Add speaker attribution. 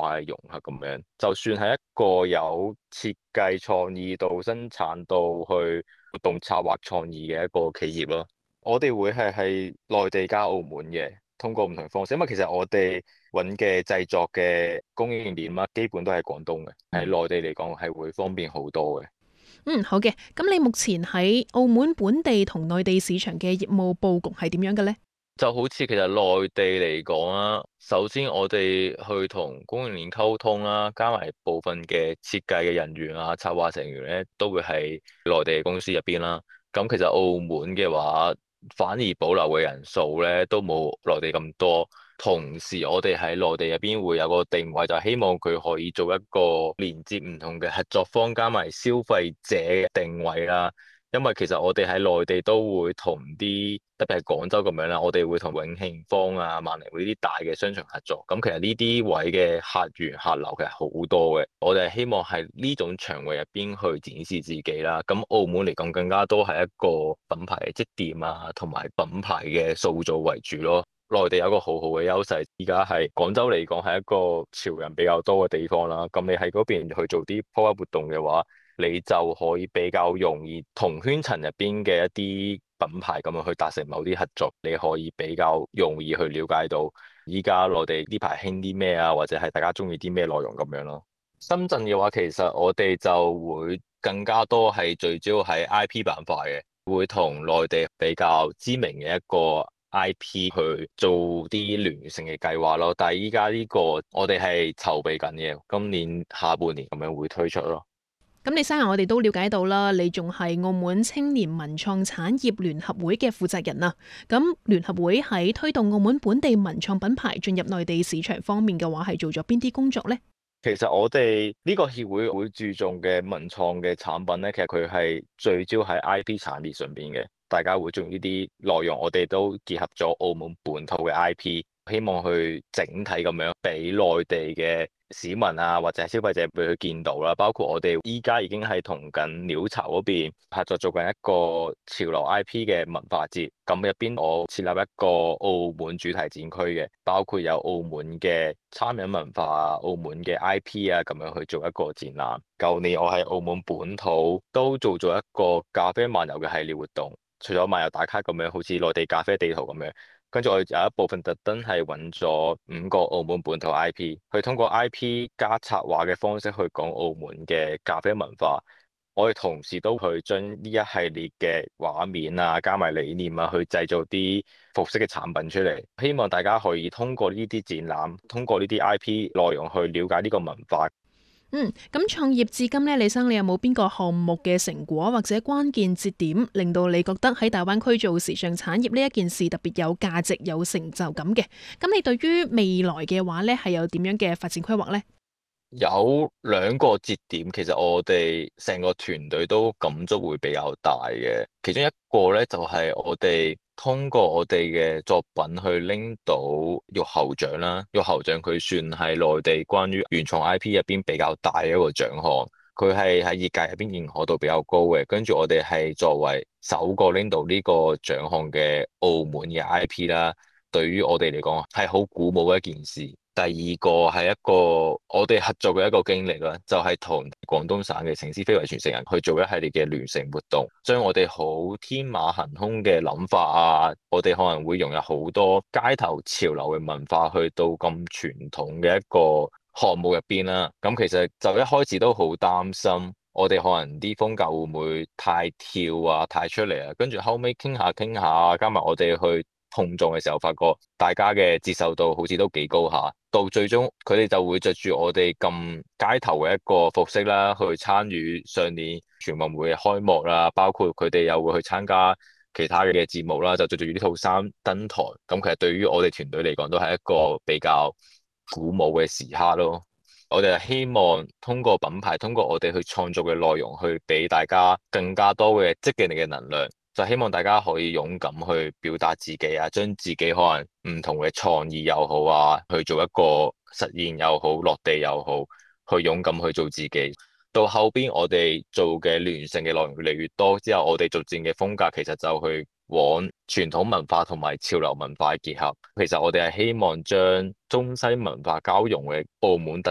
Speaker 1: 化嘅融合咁樣。就算係一個有設計創意到生產到去活動策劃創意嘅一個企業咯，我哋會係內地加澳門嘅，通過唔同方式。因為其實我哋揾嘅製作嘅供應鏈啊，基本都係廣東嘅，喺內地嚟講係會方便好多嘅。
Speaker 2: 嗯，好嘅。咁你目前喺澳門本地同內地市場嘅業務佈局係點樣嘅呢？
Speaker 1: 就好似其實內地嚟講啦，首先我哋去同供應鏈溝通啦，加埋部分嘅設計嘅人員啊、策劃成員咧，都會喺內地嘅公司入邊啦。咁其實澳門嘅話，反而保留嘅人數咧都冇內地咁多。同時，我哋喺內地入邊會有個定位，就係希望佢可以做一個連接唔同嘅合作方，加埋消費者嘅定位啦。因為其實我哋喺內地都會同啲，特別係廣州咁樣啦，我哋會同永慶坊啊、萬寧匯呢啲大嘅商場合作。咁其實呢啲位嘅客源客流其實好多嘅，我哋係希望喺呢種場域入邊去展示自己啦。咁澳門嚟講更加多係一個品牌嘅積澱啊，同埋品牌嘅塑造為主咯。內地有個好好嘅優勢，而家係廣州嚟講係一個潮人比較多嘅地方啦。咁你喺嗰邊去做啲 pop-up 活動嘅話，你就可以比較容易同圈層入邊嘅一啲品牌咁樣去達成某啲合作，你可以比較容易去了解到依家內地呢排興啲咩啊，或者係大家中意啲咩內容咁樣咯。深圳嘅話，其實我哋就會更加多係聚焦喺 IP 板塊嘅，會同內地比較知名嘅一個 IP 去做啲聯乘嘅計劃咯。但係依家呢個我哋係籌備緊嘅，今年下半年咁樣會推出咯。
Speaker 2: 咁你生日我哋都了解到啦，你仲係澳門青年文創產業聯合會嘅負責人啊。咁聯合會喺推動澳門本地文創品牌進入內地市場方面嘅話，係做咗邊啲工作呢？
Speaker 1: 其實我哋呢個協會會注重嘅文創嘅產品咧，其實佢係聚焦喺 IP 產業上邊嘅，大家會中意呢啲內容，我哋都結合咗澳門本土嘅 IP，希望去整體咁樣俾內地嘅市民啊或者係消費者俾佢見到啦。包括我哋依家已經係同緊鳥巢嗰邊合作做緊一個潮流 IP 嘅文化節，咁入邊我設立一個澳門主題展區嘅，包括有澳門嘅餐飲文化啊、澳門嘅 IP 啊，咁樣去做一個展覽。舊年我喺澳門本土都做咗一個咖啡漫遊嘅系列活動，除咗漫遊打卡咁樣，好似內地咖啡地圖咁樣。跟住我有一部分特登係揾咗5個澳門本土 IP，去通過 IP 加策劃嘅方式去講澳門嘅咖啡文化。我哋同時都去將呢一系列嘅畫面啊，加埋理念啊，去製造啲服飾嘅產品出嚟。希望大家可以通過呢啲展覽，通過呢啲 IP 內容去了解呢個文化。
Speaker 2: 咁創業至今呢，李生你有冇邊個項目嘅成果或者關鍵節點，令到你覺得喺大灣區做時尚產業呢一件事特別有價值、有成就感嘅？咁你對於未來嘅話呢，係有點樣嘅發展規劃呢？
Speaker 1: 有2個節點，其實我哋成個團隊都感觸會比較大嘅。其中一個咧，就係我哋通過我哋嘅作品去拎到玉喉獎啦。玉喉獎佢算係內地關於原創 IP 入邊比較大嘅一個獎項，佢係喺業界入邊認可度比較高嘅。跟住我哋係作為首個拎到呢個獎項嘅澳門嘅 IP 啦，對於我哋嚟講係好鼓舞嘅一件事。第二個係一個我哋合作嘅一個經歷啦，就係同廣東省嘅城市非遺傳承人去做一系列嘅聯乘活動，將我哋好天馬行空嘅諗法啊，我哋可能會融入好多街頭潮流嘅文化去到咁傳統嘅一個項目入邊啦。咁其實就一開始都好擔心，我哋可能啲風格會唔會太跳啊、太出嚟啊？跟住後尾傾下傾下，加埋我哋去碰撞嘅時候，發覺大家嘅接受度好似都幾高下。到最終佢哋就會着住我哋咁街頭嘅一個服飾啦，去參與上年全運會嘅開幕啦，包括佢哋又會去參加其他嘅節目啦，就着住呢套衫登台。咁其實對於我哋團隊嚟講，都係一個比較鼓舞嘅時刻咯。我哋係希望通過品牌，通過我哋去創造嘅內容，去俾大家更加多嘅積極嘅能量。就希望大家可以勇敢去表達自己啊，將自己可能唔同嘅創意又好啊，去做一個實現又好，落地又好，去勇敢去做自己。到後邊我哋做嘅聯乘嘅內容越嚟越多之後，我哋逐漸嘅風格其實就去往傳統文化同埋潮流文化結合。其實我哋係希望將中西文化交融嘅澳門特